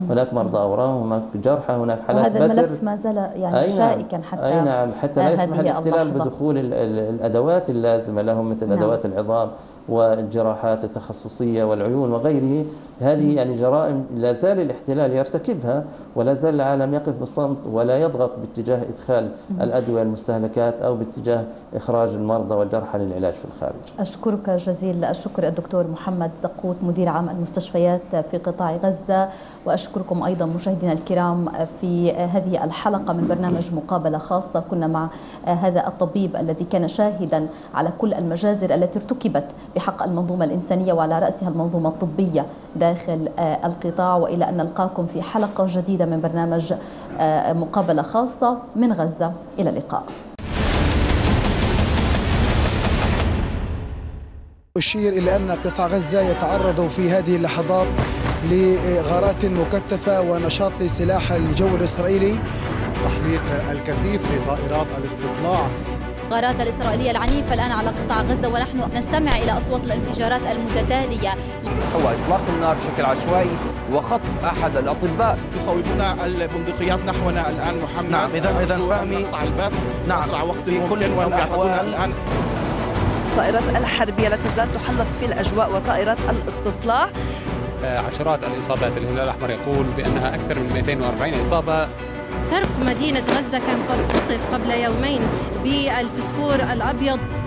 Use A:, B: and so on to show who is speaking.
A: هناك مرضى أورام، هناك جرحى، هناك حالات
B: وهذا
A: بتر.
B: الملف ما زال يعني
A: أي نعم،
B: شائكا حتى
A: أي نعم، حتى لا يسمح
B: هذه
A: الاحتلال
B: اللحظة.
A: بدخول الأدوات اللازمة لهم مثل
B: نعم.
A: أدوات العظام والجراحات التخصصية والعيون وغيره. هذه يعني جرائم لا زال الاحتلال يرتكبها، ولا زال العالم يقف بالصمت ولا يضغط باتجاه إدخال الأدوية المستهلكات أو باتجاه إخراج المرضى والجرحى للعلاج في الخارج.
B: أشكرك جزيل الشكر الدكتور محمد زقوت، مدير عام المستشفيات في قطاع غزة. وأشكركم أيضا مشاهدينا الكرام في هذه الحلقة من برنامج مقابلة خاصة. كنا مع هذا الطبيب الذي كان شاهدا على كل المجازر التي ارتكبت بحق المنظومة الإنسانية وعلى رأسها المنظومة الطبية داخل القطاع. وإلى أن نلقاكم في حلقة جديدة من برنامج مقابلة خاصة من غزة. إلى اللقاء.
C: أشير إلى أن قطاع غزة يتعرض في هذه اللحظات لغارات مكثفة ونشاط لسلاح الجو الإسرائيلي،
D: تحليق الكثيف لطائرات الاستطلاع.
E: الغارات الإسرائيلية العنيفة الآن على قطاع غزة، ونحن نستمع إلى أصوات الانفجارات المتتالية.
F: هو إطلاق النار بشكل عشوائي وخطف أحد الأطباء.
D: يصوبون البندقيات نحونا الآن محمد.
F: نعم، إذا فهمي.
D: نعم، أسرع وقت ممكن، وهم يعتقدون الآن.
G: الطائرات الحربية لا تزال تحلق في الأجواء وطائرات الاستطلاع.
H: عشرات الإصابات. الهلال الأحمر يقول بأنها أكثر من 240 إصابة.
I: شرق مدينة غزة كان قد قصف قبل يومين بالفسفور الأبيض.